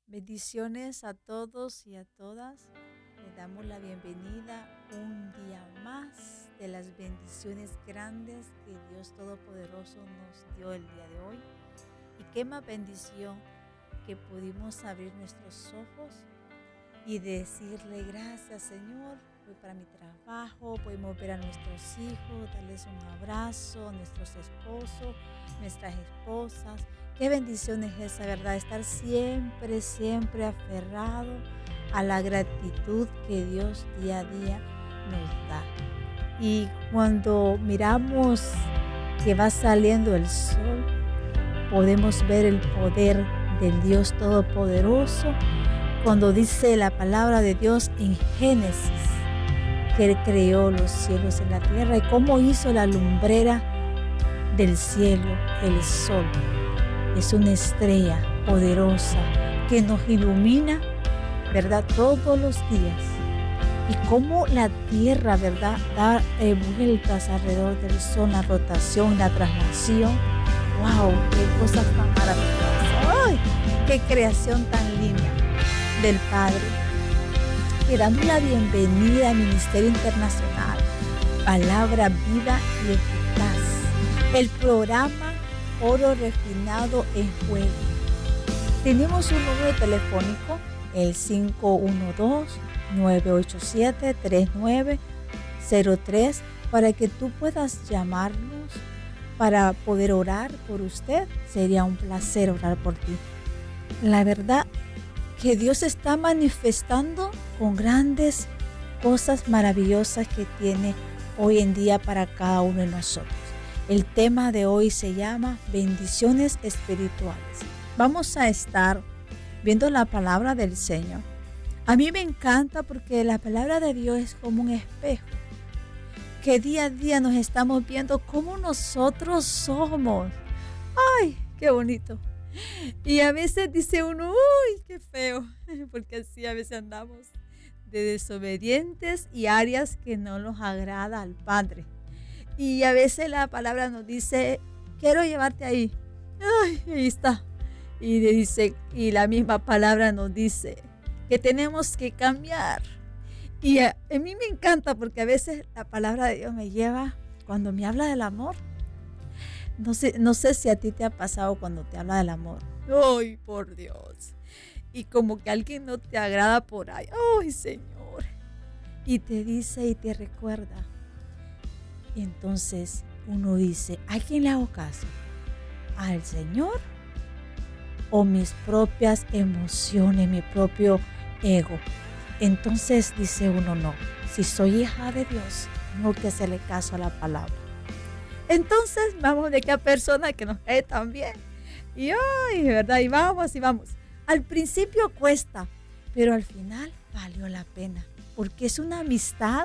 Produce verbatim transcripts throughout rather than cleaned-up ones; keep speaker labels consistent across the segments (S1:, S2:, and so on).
S1: Bendiciones a todos y a todas. Le damos la bienvenida un día más de las bendiciones grandes que Dios Todopoderoso nos dio el día de hoy. Y qué más bendición que pudimos abrir nuestros ojos y decirle gracias, Señor. Voy para mi trabajo, podemos ver a nuestros hijos, darles un abrazo, a nuestros esposos, nuestras esposas. Qué bendición es esa, ¿verdad? Estar siempre, siempre aferrado a la gratitud que Dios día a día nos da. Y cuando miramos que va saliendo el sol, podemos ver el poder del Dios Todopoderoso. Cuando dice la palabra de Dios en Génesis, que Él creó los cielos y la tierra y cómo hizo la lumbrera del cielo, el sol. Es una estrella poderosa que nos ilumina, ¿verdad? Todos los días. Y cómo la tierra, ¿verdad? Da eh, vueltas alrededor del sol, la rotación, la traslación. ¡Wow! ¡Qué cosa tan maravillosa! ¡Ay! ¡Qué creación tan linda del Padre! Te damos la bienvenida al Ministerio Internacional Palabra Vida y Eficaz, el programa Oro Refinado en Juego. Tenemos un número telefónico, el cinco uno dos, nueve ocho siete, tres nueve cero tres, para que tú puedas llamarnos para poder orar por usted. Sería un placer orar por ti. La verdad que Dios está manifestando con grandes cosas maravillosas que tiene hoy en día para cada uno de nosotros. El tema de hoy se llama bendiciones espirituales. Vamos a estar viendo la palabra del Señor. A mí me encanta porque la palabra de Dios es como un espejo, que día a día nos estamos viendo cómo nosotros somos. ¡Ay, qué bonito! Y a veces dice uno, ¡uy, qué feo! Porque así a veces andamos de desobedientes y áreas que no nos agrada al Padre. Y a veces la palabra nos dice, quiero llevarte ahí. ¡Ay, ahí está! Y, dice, y la misma palabra nos dice que tenemos que cambiar. Y a, a mí me encanta porque a veces la palabra de Dios me lleva, cuando me habla del amor. No sé, no sé si a ti te ha pasado cuando te habla del amor. ¡Ay, por Dios! Y como que alguien no te agrada por ahí. ¡Ay, Señor! Y te dice y te recuerda. Y entonces uno dice, ¿a quién le hago caso? ¿Al Señor? ¿O mis propias emociones, mi propio ego? Entonces dice uno, no. Si soy hija de Dios, tengo que hacerle caso a la palabra. Entonces vamos de aquella persona que nos cae tan bien. Y ay, ¿verdad? Y vamos y vamos. Al principio cuesta, pero al final valió la pena. Porque es una amistad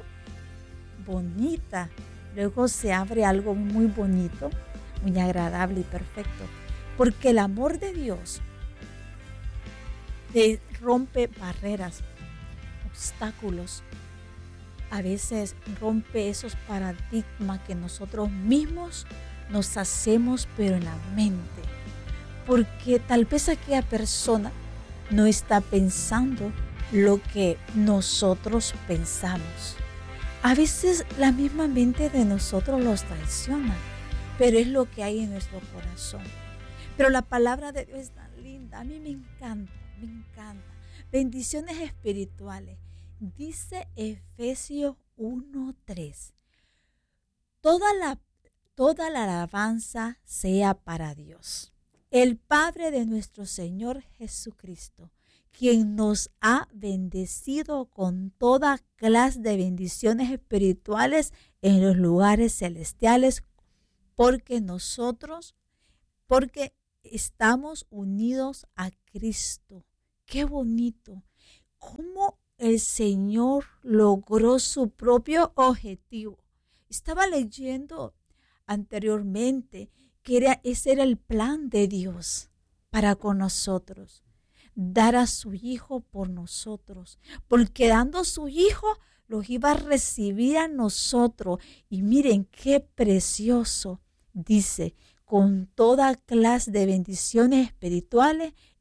S1: bonita. Luego se abre algo muy bonito, muy agradable y perfecto. Porque el amor de Dios te rompe barreras, obstáculos. A veces rompe esos paradigmas que nosotros mismos nos hacemos, pero en la mente. Porque tal vez aquella persona no está pensando lo que nosotros pensamos. A veces la misma mente de nosotros los traiciona, pero es lo que hay en nuestro corazón. Pero la palabra de Dios es tan linda, a mí me encanta, me encanta. Bendiciones espirituales. Dice Efesios uno tres, toda la, toda la alabanza sea para Dios, el Padre de nuestro Señor Jesucristo, quien nos ha bendecido con toda clase de bendiciones espirituales en los lugares celestiales, porque nosotros, porque estamos unidos a Cristo. ¡Qué bonito! ¿Cómo el Señor logró su propio objetivo? Estaba leyendo anteriormente que era, ese era el plan de Dios para con nosotros. Dar a su Hijo por nosotros, porque dando su Hijo los iba a recibir a nosotros. Y miren qué precioso, dice, con toda clase de bendiciones espirituales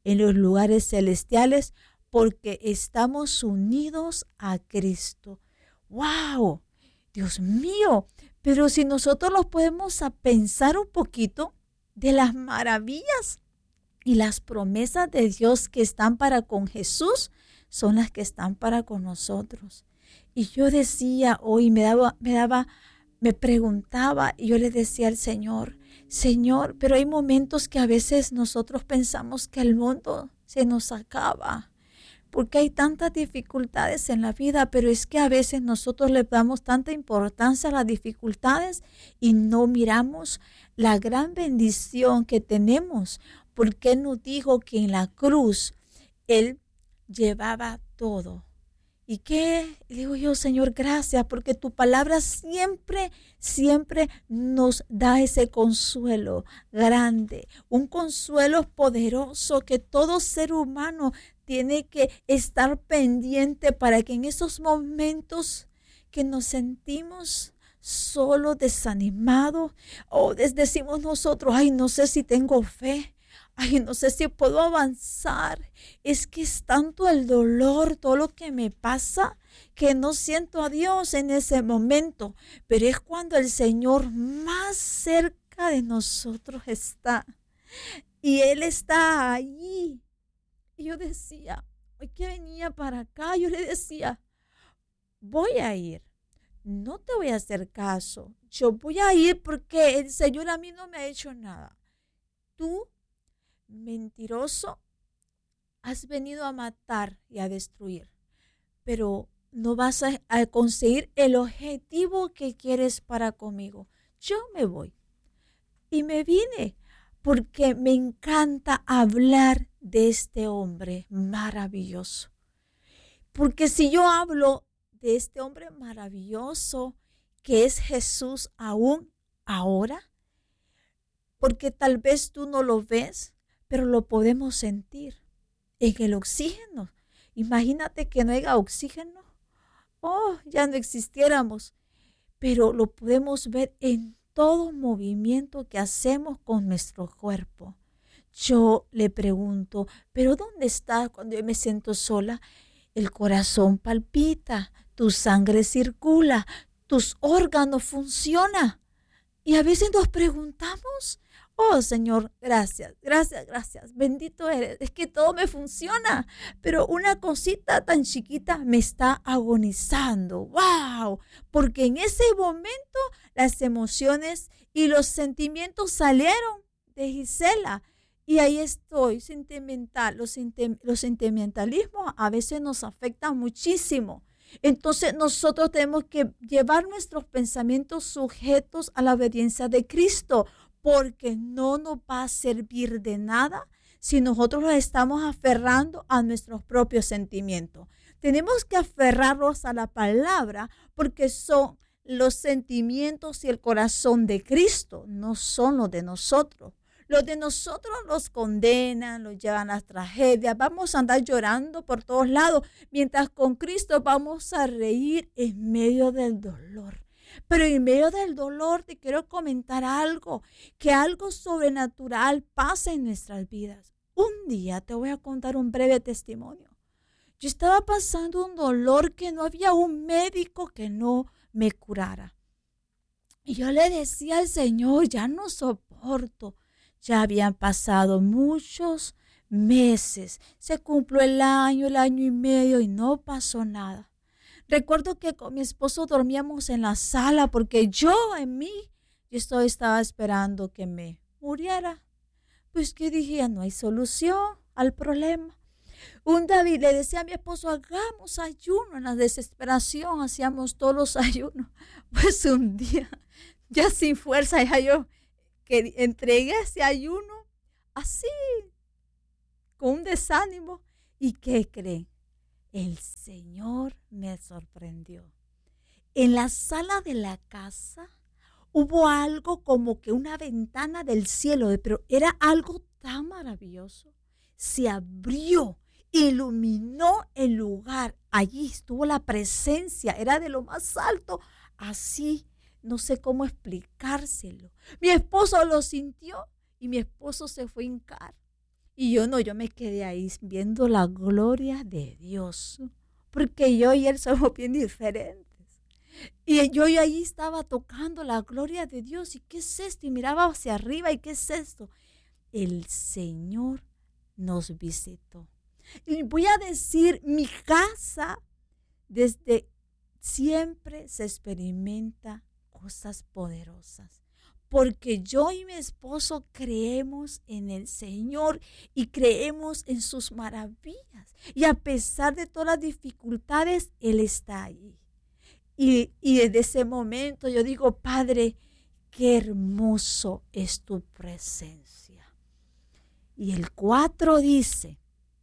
S1: en los lugares celestiales porque estamos unidos a Cristo. ¡Wow! Dios mío, pero si nosotros los podemos a pensar un poquito de las maravillas y las promesas de Dios que están para con Jesús, son las que están para con nosotros. Y yo decía hoy, me daba, me daba, me preguntaba y yo le decía al Señor, Señor, pero hay momentos que a veces nosotros pensamos que el mundo se nos acaba. Porque hay tantas dificultades en la vida, pero es que a veces nosotros le damos tanta importancia a las dificultades y no miramos la gran bendición que tenemos, porque Él nos dijo que en la cruz Él llevaba todo. ¿Y qué? Le digo yo, Señor, gracias, porque tu palabra siempre, siempre nos da ese consuelo grande, un consuelo poderoso que todo ser humano tiene que estar pendiente para que en esos momentos que nos sentimos solos, desanimados, o decimos nosotros, ay, no sé si tengo fe. Ay, no sé si puedo avanzar. Es que es tanto el dolor, todo lo que me pasa, que no siento a Dios en ese momento. Pero es cuando el Señor más cerca de nosotros está. Y Él está allí. Y yo decía, hoy que venía para acá, yo le decía, voy a ir. No te voy a hacer caso. Yo voy a ir porque el Señor a mí no me ha hecho nada. Tú, mentiroso, has venido a matar y a destruir, pero no vas a, a conseguir el objetivo que quieres para conmigo. Yo me voy. Y me vine porque me encanta hablar de este hombre maravilloso. Porque si yo hablo de este hombre maravilloso que es Jesús aún ahora, porque tal vez tú no lo ves, pero lo podemos sentir en el oxígeno. Imagínate que no haya oxígeno. Oh, ya no existiéramos. Pero lo podemos ver en todo movimiento que hacemos con nuestro cuerpo. Yo le pregunto, ¿pero dónde estás cuando yo me siento sola? El corazón palpita, tu sangre circula, tus órganos funcionan. Y a veces nos preguntamos, oh Señor, gracias, gracias, gracias, bendito eres, es que todo me funciona, pero una cosita tan chiquita me está agonizando, wow, porque en ese momento las emociones y los sentimientos salieron de Gisela y ahí estoy, sentimental, los, senti- los sentimentalismos a veces nos afectan muchísimo. Entonces nosotros tenemos que llevar nuestros pensamientos sujetos a la obediencia de Cristo, porque no nos va a servir de nada si nosotros nos estamos aferrando a nuestros propios sentimientos. Tenemos que aferrarnos a la palabra porque son los sentimientos y el corazón de Cristo, no son los de nosotros. Los de nosotros los condenan, los llevan a las tragedias, vamos a andar llorando por todos lados, mientras con Cristo vamos a reír en medio del dolor. Pero en medio del dolor te quiero comentar algo, que algo sobrenatural pasa en nuestras vidas. Un día te voy a contar un breve testimonio. Yo estaba pasando un dolor que no había un médico que no me curara. Y yo le decía al Señor, ya no soporto. Ya habían pasado muchos meses. Se cumplió el año, el año y medio y no pasó nada. Recuerdo que con mi esposo dormíamos en la sala porque yo en mí, yo estaba, estaba esperando que me muriera. Pues que dije, no hay solución al problema. Un día le decía a mi esposo, hagamos ayuno. En la desesperación hacíamos todos los ayunos. Pues un día, ya sin fuerza, ya yo que entregué ese ayuno así, con un desánimo. ¿Y qué creen? El Señor me sorprendió. En la sala de la casa hubo algo como que una ventana del cielo, pero era algo tan maravilloso. Se abrió, iluminó el lugar. Allí estuvo la presencia, era de lo más alto, así. No sé cómo explicárselo. Mi esposo lo sintió y mi esposo se fue a hincar. Y yo no, yo me quedé ahí viendo la gloria de Dios, porque yo y él somos bien diferentes. Y yo, yo ahí estaba tocando la gloria de Dios. ¿Y qué es esto? Y miraba hacia arriba. ¿Y qué es esto? El Señor nos visitó. Y voy a decir, mi casa desde siempre se experimenta cosas poderosas. Porque yo y mi esposo creemos en el Señor y creemos en sus maravillas. Y a pesar de todas las dificultades, Él está ahí. Y, y desde ese momento yo digo, Padre, qué hermoso es tu presencia. Y el cuatro dice,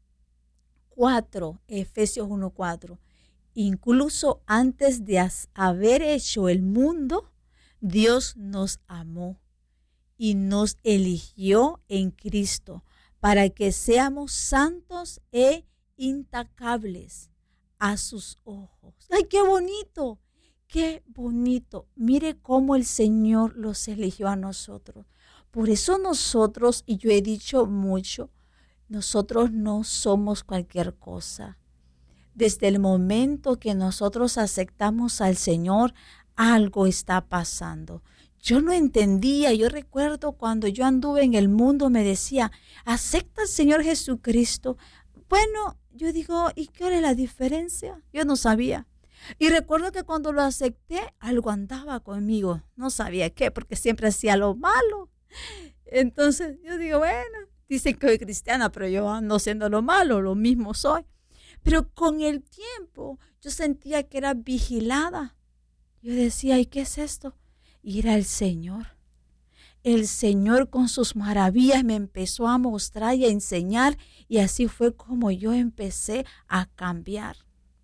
S1: cuatro, Efesios uno cuatro, incluso antes de haber hecho el mundo, Dios nos amó y nos eligió en Cristo para que seamos santos e intachables a sus ojos. ¡Ay, qué bonito! ¡Qué bonito! Mire cómo el Señor los eligió a nosotros. Por eso nosotros, y yo he dicho mucho, nosotros no somos cualquier cosa. Desde el momento que nosotros aceptamos al Señor, algo está pasando. Yo no entendía, yo recuerdo cuando yo anduve en el mundo, me decía, acepta al Señor Jesucristo. Bueno, yo digo, ¿y qué es la diferencia? Yo no sabía. Y recuerdo que cuando lo acepté, algo andaba conmigo. No sabía qué, porque siempre hacía lo malo. Entonces yo digo, bueno, dicen que soy cristiana, pero yo ando haciendo lo malo, lo mismo soy. Pero con el tiempo yo sentía que era vigilada. Yo decía, ¿y qué es esto? Y era el Señor. El Señor con sus maravillas me empezó a mostrar y a enseñar, y así fue como yo empecé a cambiar.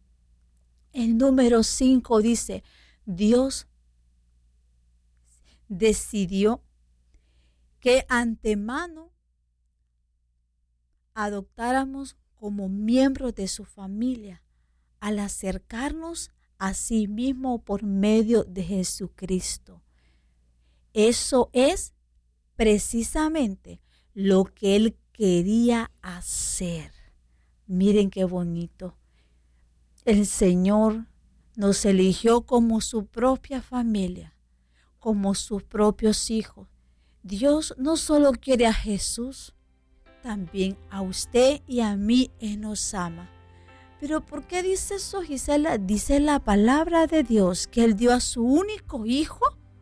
S1: El número cinco dice, Dios decidió que antemano adoptáramos como miembros de su familia al acercarnos a sí mismo por medio de Jesucristo. Eso es precisamente lo que Él quería hacer. Miren qué bonito. El Señor nos eligió como su propia familia, como sus propios hijos. Dios no solo quiere a Jesús, también a usted y a mí Él nos ama. Pero ¿por qué dice eso, Gisela? Dice la palabra de Dios que Él dio a su único hijo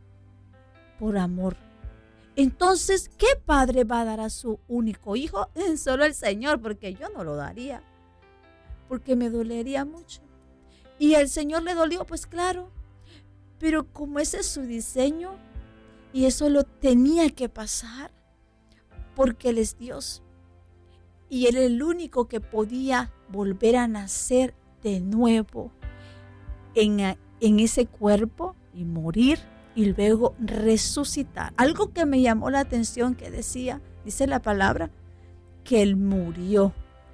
S1: por amor. Entonces, ¿qué padre va a dar a su único hijo? Solo el Señor, porque yo no lo daría, porque me dolería mucho. Y al Señor le dolió, pues claro, pero como ese es su diseño, y eso lo tenía que pasar, porque Él es Dios. Y Él es el único que podía volver a nacer de nuevo en, en ese cuerpo y morir y luego resucitar. Algo que me llamó la atención que decía, dice la palabra, que Él murió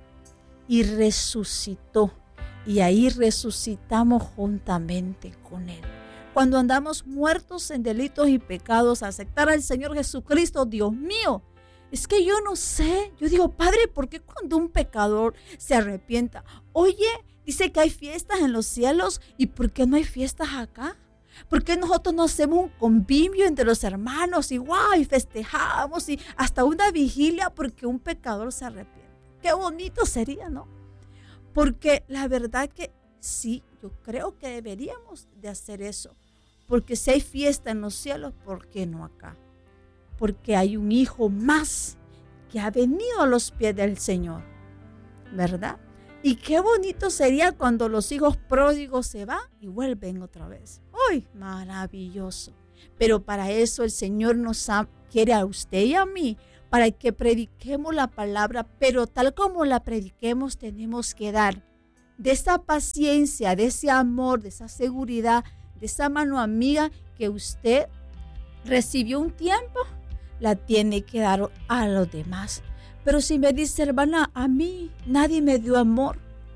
S1: y resucitó. Y ahí resucitamos juntamente con Él. Cuando andamos muertos en delitos y pecados, aceptar al Señor Jesucristo, Dios mío, es que yo no sé, yo digo, Padre, ¿por qué cuando un pecador se arrepienta? Oye, dice que hay fiestas en los cielos, ¿y por qué no hay fiestas acá? ¿Por qué nosotros no hacemos un convivio entre los hermanos y guau, y festejamos y hasta una vigilia porque un pecador se arrepiente? Qué bonito sería, ¿no? Porque la verdad que sí, yo creo que deberíamos de hacer eso. Porque si hay fiesta en los cielos, ¿por qué no acá? Porque hay un hijo más que ha venido a los pies del Señor, ¿verdad? Y qué bonito sería cuando los hijos pródigos se van y vuelven otra vez. ¡Uy, maravilloso! Pero para eso el Señor nos ha, quiere a usted y a mí, para que prediquemos la palabra, pero tal como la prediquemos tenemos que dar de esa paciencia, de ese amor, de esa seguridad, de esa mano amiga que usted recibió un tiempo, la tiene que dar a los demás. Pero si me dice, hermana, a mí nadie me dio amor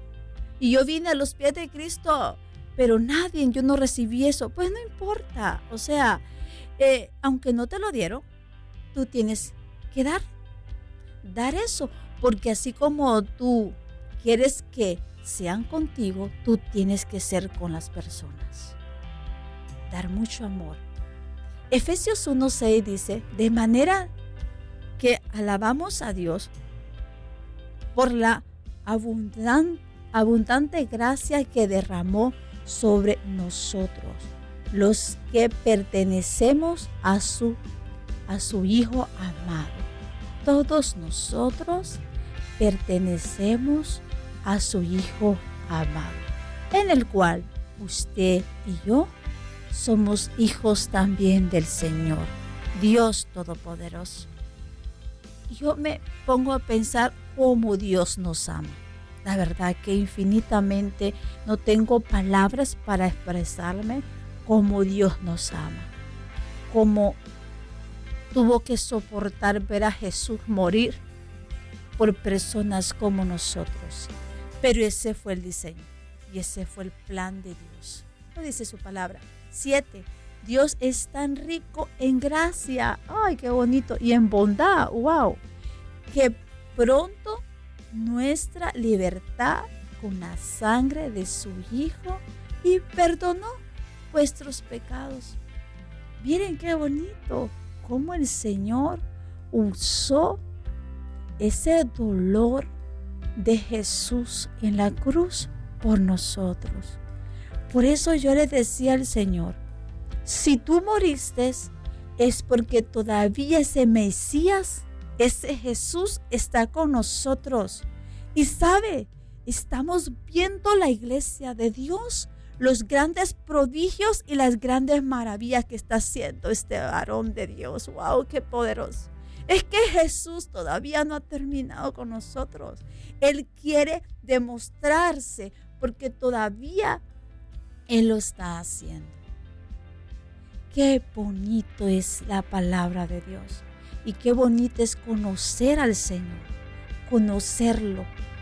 S1: y yo vine a los pies de Cristo, pero nadie, yo no recibí eso, pues no importa. O sea, eh, aunque no te lo dieron, tú tienes que dar, dar eso, Porque así como tú quieres que sean contigo, tú tienes que ser con las personas. Dar mucho amor. Efesios uno seis dice, de manera que alabamos a Dios por la abundante, abundante gracia que derramó sobre nosotros, los que pertenecemos a su, a su Hijo amado. Todos nosotros pertenecemos a su Hijo amado, en el cual usted y yo somos hijos también del Señor, Dios Todopoderoso. Yo me pongo a pensar cómo Dios nos ama. La verdad que infinitamente no tengo palabras para expresarme cómo Dios nos ama. Cómo tuvo que soportar ver a Jesús morir por personas como nosotros. Pero ese fue el diseño y ese fue el plan de Dios. Lo dice su palabra. Siete. Dios es tan rico en gracia. Ay, qué bonito. Y en bondad. Wow. Que pronto nuestra libertad con la sangre de su Hijo y perdonó vuestros pecados. Miren qué bonito. Cómo el Señor usó ese dolor de Jesús en la cruz por nosotros. Por eso yo le decía al Señor, si tú moriste es porque todavía ese Mesías, ese Jesús está con nosotros. Y sabe, estamos viendo la iglesia de Dios, los grandes prodigios y las grandes maravillas que está haciendo este varón de Dios. ¡Wow! ¡Qué poderoso! Es que Jesús todavía no ha terminado con nosotros. Él quiere demostrarse porque todavía Él lo está haciendo. Qué bonito es la palabra de Dios y qué bonito es conocer al Señor, conocerlo,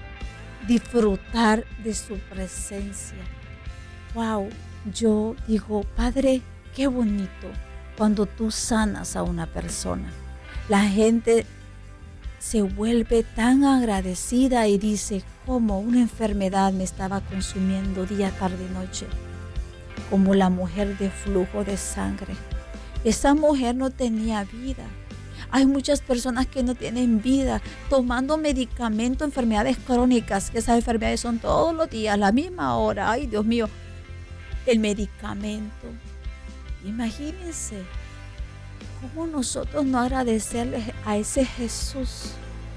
S1: disfrutar de su presencia. Wow, yo digo, Padre, qué bonito cuando tú sanas a una persona. La gente se vuelve tan agradecida y dice, cómo una enfermedad me estaba consumiendo día, tarde y noche. Como la mujer de flujo de sangre. Esa mujer no tenía vida. Hay muchas personas que no tienen vida tomando medicamentos, enfermedades crónicas, que esas enfermedades son todos los días, a la misma hora. Ay, Dios mío, el medicamento. Imagínense cómo nosotros no agradecerle a ese Jesús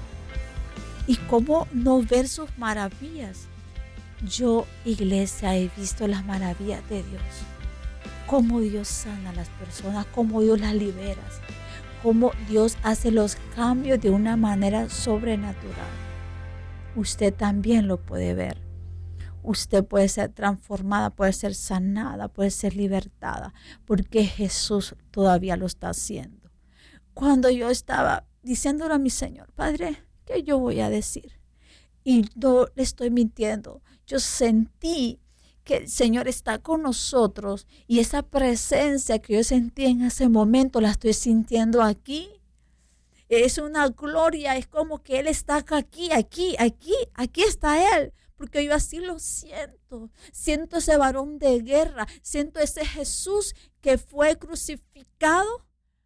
S1: y cómo no ver sus maravillas. Yo, iglesia, he visto las maravillas de Dios. Cómo Dios sana a las personas, cómo Dios las libera, cómo Dios hace los cambios de una manera sobrenatural. Usted también lo puede ver. Usted puede ser transformada, puede ser sanada, puede ser libertada, porque Jesús todavía lo está haciendo. Cuando yo estaba diciéndole a mi Señor, Padre, ¿qué yo voy a decir? Y no le estoy mintiendo. Yo sentí que el Señor está con nosotros y esa presencia que yo sentí en ese momento la estoy sintiendo aquí. Es una gloria, es como que Él está aquí, aquí, aquí, aquí está Él. Porque yo así lo siento. Siento ese varón de guerra. Siento ese Jesús que fue crucificado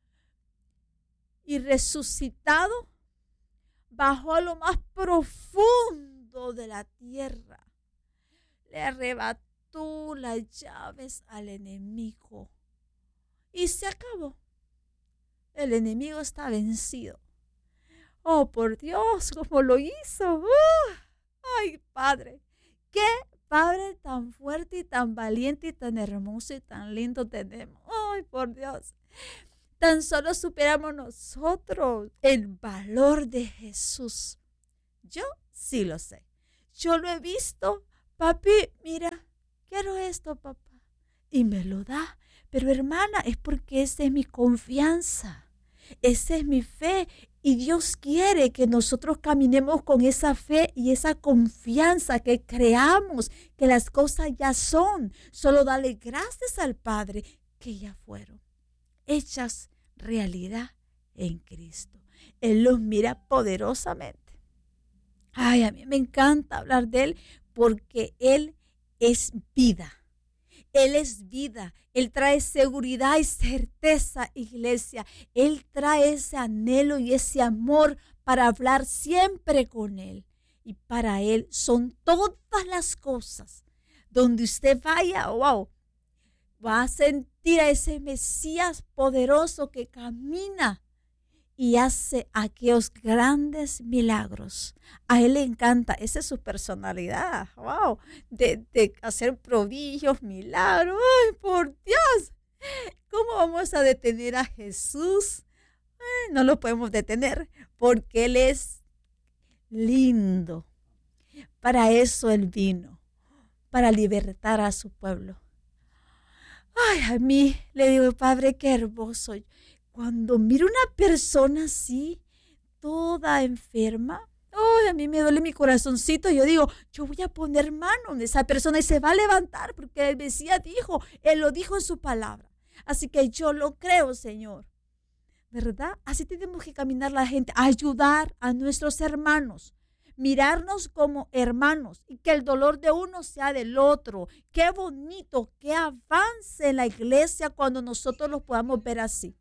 S1: y resucitado. Bajó a lo más profundo de la tierra. Le arrebató las llaves al enemigo. Y se acabó. El enemigo está vencido. Oh, por Dios, ¿cómo lo hizo? ¡Uh! Ay, Padre, qué Padre tan fuerte y tan valiente y tan hermoso y tan lindo tenemos. Ay, por Dios. Tan solo superamos nosotros el valor de Jesús. Yo sí lo sé. Yo lo he visto. Papi, mira, quiero esto, papá. Y me lo da. Pero hermana, es porque esa es mi confianza. Esa es mi fe. Y Dios quiere que nosotros caminemos con esa fe y esa confianza, que creamos que las cosas ya son. Solo dale gracias al Padre que ya fueron hechas realidad en Cristo. Él los mira poderosamente. Ay, a mí me encanta hablar de Él porque Él es vida. Él es vida. Él trae seguridad y certeza, iglesia. Él trae ese anhelo y ese amor para hablar siempre con Él. Y para Él son todas las cosas. Donde usted vaya, wow, va a sentir a ese Mesías poderoso que camina y hace aquellos grandes milagros. A Él le encanta, esa es su personalidad, wow, de, de hacer prodigios, milagros. ¡Ay, por Dios! ¿Cómo vamos a detener a Jesús? Ay, no lo podemos detener porque Él es lindo. Para eso Él vino, para libertar a su pueblo. Ay, a mí le digo, Padre, qué hermoso. Cuando miro una persona así, toda enferma, ay, a mí me duele mi corazoncito. Yo digo, yo voy a poner mano en esa persona y se va a levantar porque el Mesías dijo, Él lo dijo en su palabra. Así que yo lo creo, Señor. ¿Verdad? Así tenemos que caminar la gente, ayudar a nuestros hermanos. Mirarnos como hermanos y que el dolor de uno sea del otro. Qué bonito, qué avance en la iglesia cuando nosotros los podamos ver así.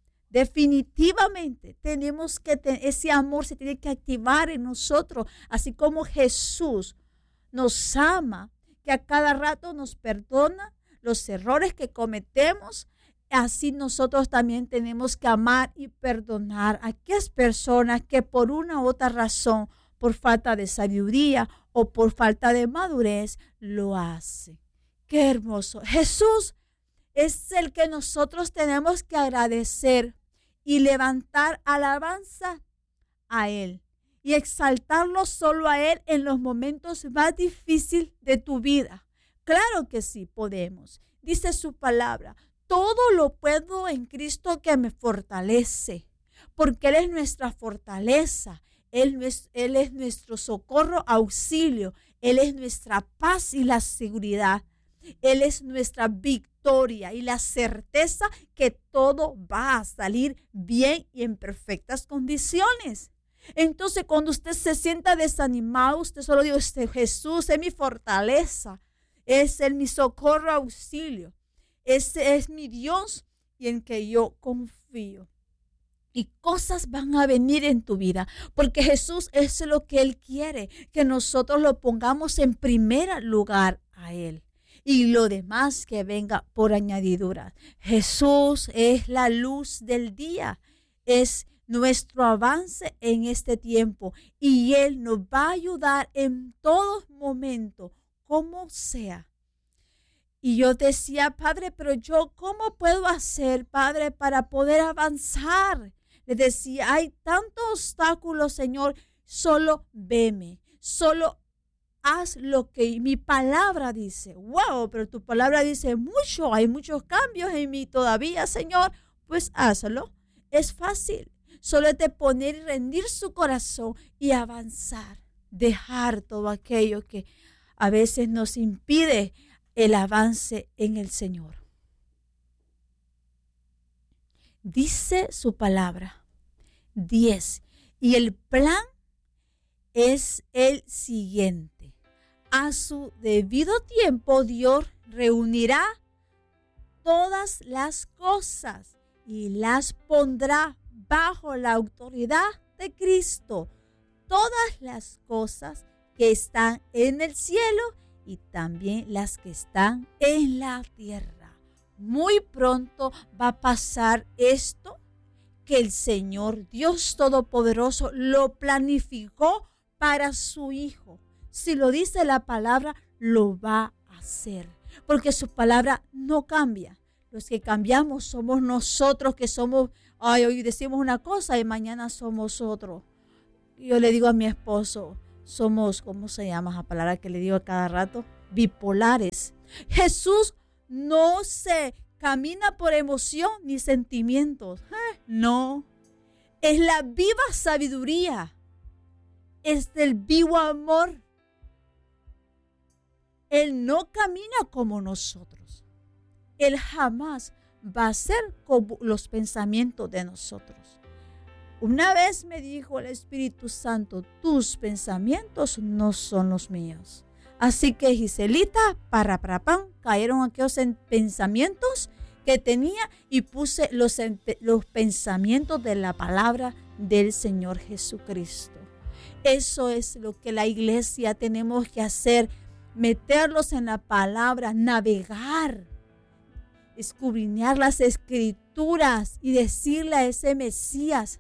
S1: Definitivamente tenemos que tener, ese amor se tiene que activar en nosotros, así como Jesús nos ama, que a cada rato nos perdona los errores que cometemos. Así nosotros también tenemos que amar y perdonar a aquellas personas que por una u otra razón, por falta de sabiduría o por falta de madurez, lo hacen. Qué hermoso. Jesús es el que nosotros tenemos que agradecer y levantar alabanza a Él y exaltarlo solo a Él en los momentos más difíciles de tu vida. Claro que sí podemos. Dice su palabra, todo lo puedo en Cristo que me fortalece, porque Él es nuestra fortaleza, Él es, Él es nuestro socorro, auxilio, Él es nuestra paz y la seguridad. Él es nuestra victoria y la certeza que todo va a salir bien y en perfectas condiciones. Entonces, cuando usted se sienta desanimado, usted solo dice, este Jesús es mi fortaleza, es el, mi socorro, auxilio. Ese es mi Dios y en que yo confío. Y cosas van a venir en tu vida, porque Jesús es lo que Él quiere, que nosotros lo pongamos en primer lugar a Él. Y lo demás que venga por añadidura. Jesús es la luz del día, es nuestro avance en este tiempo y Él nos va a ayudar en todo momento, como sea. Y yo decía, Padre, pero yo, ¿cómo puedo hacer, Padre, para poder avanzar? Le decía, hay tantos obstáculos, Señor, solo veme, solo haz lo que mi palabra dice. Wow, pero tu palabra dice mucho, hay muchos cambios en mí todavía, Señor. Pues hazlo. Es fácil. Solo es de poner y rendir su corazón y avanzar. Dejar todo aquello que a veces nos impide el avance en el Señor. Dice su palabra. diez. Y el plan es el siguiente. A su debido tiempo, Dios reunirá todas las cosas y las pondrá bajo la autoridad de Cristo. Todas las cosas que están en el cielo y también las que están en la tierra. Muy pronto va a pasar esto que el Señor Dios Todopoderoso lo planificó para su Hijo. Si lo dice la palabra, lo va a hacer, porque su palabra no cambia. Los que cambiamos somos nosotros, que somos, ay, hoy decimos una cosa y mañana somos otro. Yo le digo a mi esposo, somos, ¿cómo se llama esa palabra que le digo a cada rato? Bipolares. Jesús no se camina por emoción ni sentimientos. Eh, no, es la viva sabiduría, es el vivo amor. Él no camina como nosotros. Él jamás va a ser como los pensamientos de nosotros. Una vez me dijo el Espíritu Santo, tus pensamientos no son los míos. Así que Giselita, para, para, pam, cayeron aquellos pensamientos que tenía y puse los, los pensamientos de la palabra del Señor Jesucristo. Eso es lo que la iglesia tenemos que hacer, meterlos en la palabra, navegar, escudriñar las escrituras y decirle a ese Mesías,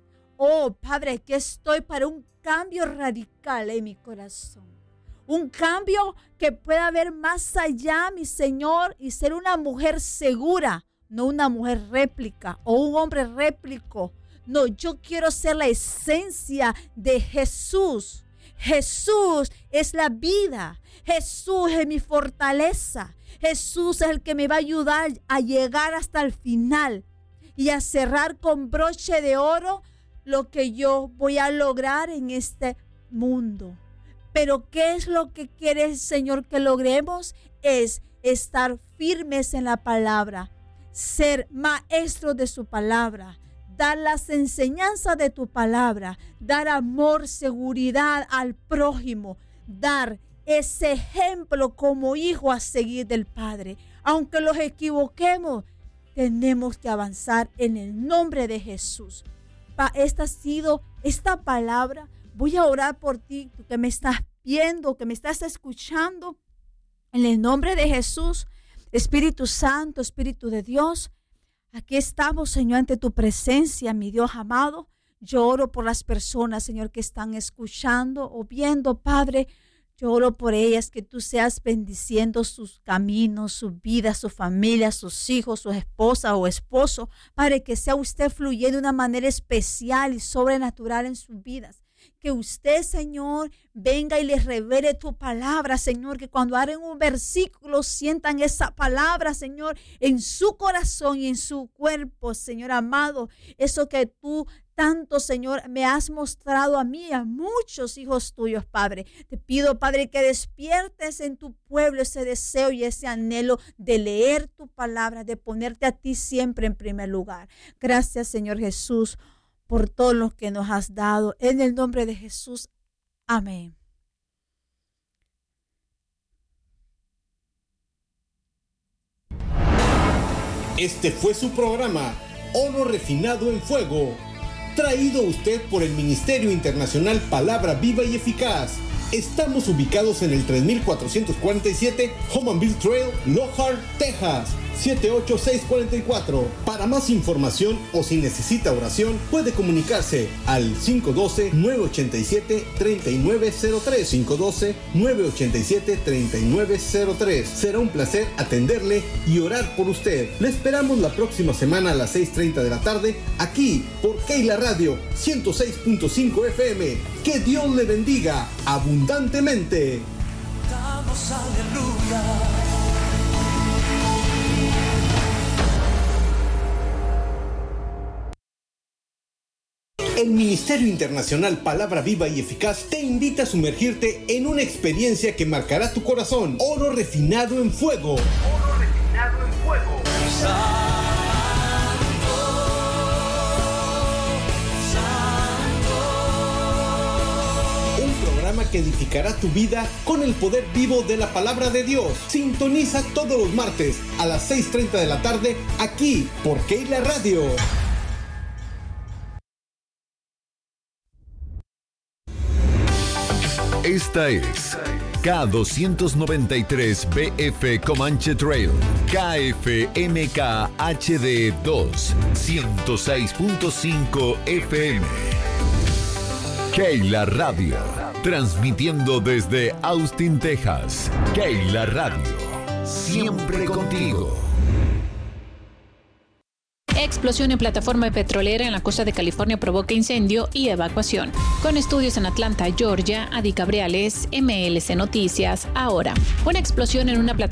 S1: oh Padre, que estoy para un cambio radical en mi corazón. Un cambio que pueda ver más allá, mi Señor, y ser una mujer segura, no una mujer réplica o un hombre réplico. No, yo quiero ser la esencia de Jesús. Jesús es la vida. Jesús es mi fortaleza. Jesús es el que me va a ayudar a llegar hasta el final y a cerrar con broche de oro lo que yo voy a lograr en este mundo. Pero ¿qué es lo que quiere el Señor que logremos? Es estar firmes en la palabra, ser maestros de su palabra, dar las enseñanzas de tu palabra, dar amor, seguridad al prójimo, dar ese ejemplo como hijo a seguir del Padre. Aunque los equivoquemos, tenemos que avanzar en el nombre de Jesús. Esta ha sido esta palabra. Voy a orar por ti, tú que me estás viendo, que me estás escuchando. En el nombre de Jesús, Espíritu Santo, Espíritu de Dios, aquí estamos, Señor, ante tu presencia, mi Dios amado. Yo oro por las personas, Señor, que están escuchando o viendo, Padre. Yo oro por ellas, que tú seas bendiciendo sus caminos, su vida, su familia, sus hijos, su esposa o esposo. Padre, que sea usted fluyendo de una manera especial y sobrenatural en sus vidas. Que usted, Señor, venga y les revele tu palabra, Señor. Que cuando abren un versículo sientan esa palabra, Señor, en su corazón y en su cuerpo, Señor amado. Eso que tú tanto, Señor, me has mostrado a mí y a muchos hijos tuyos, Padre. Te pido, Padre, que despiertes en tu pueblo ese deseo y ese anhelo de leer tu palabra, de ponerte a ti siempre en primer lugar. Gracias, Señor Jesús, por todo lo que nos has dado. En el nombre de Jesús. Amén.
S2: Este fue su programa, Oro Refinado en Fuego, traído a usted por el Ministerio Internacional Palabra Viva y Eficaz. Estamos ubicados en el tres mil cuatrocientos cuarenta y siete Homanville Trail, Lockhart, Texas, siete ocho seis cuatro cuatro. Para más información o si necesita oración, puede comunicarse al cinco uno dos, nueve ocho siete, tres nueve cero tres, cinco uno dos, nueve ocho siete, tres nueve cero tres. Será un placer atenderle y orar por usted. Le esperamos la próxima semana a las seis treinta de la tarde, aquí por Keila Radio ciento seis punto cinco F M. Que Dios le bendiga abundantemente. Damos aleluya. El Ministerio Internacional Palabra Viva y Eficaz te invita a sumergirte en una experiencia que marcará tu corazón. Oro refinado en fuego. Oro refinado en fuego. Santo, Santo. Un programa que edificará tu vida con el poder vivo de la palabra de Dios. Sintoniza todos los martes a las seis treinta de la tarde aquí por Keila Radio.
S3: Esta es K doscientos noventa y tres B F Comanche Trail, K F M K H D dos, ciento seis punto cinco F M. Keila Radio, transmitiendo desde Austin, Texas. Keila Radio, siempre contigo.
S4: Explosión en plataforma petrolera en la costa de California provoca incendio y evacuación. Con estudios en Atlanta, Georgia, Adi Cabriales, M L C Noticias. Ahora, una explosión en una plataforma